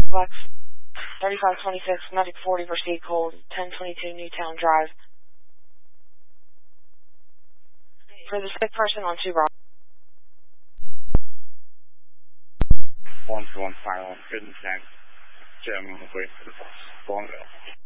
Flex 3526 Medic 40 proceed cold 1022 Newtown Drive. For the sick person on 2 Rock. 1-1 final, good and thanks. German with 4.